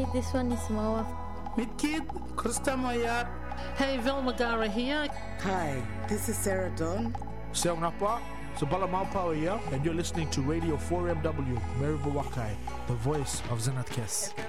This one is Mawa. Meet Kid, Krista Mayat. Hey, Vilmagara here. Hi, this is Sarah Dawn. Seong Napa, Sabala Maupawa here, and you're listening to Radio 4MW, Maribu Wakai, the voice of Zenat Kes.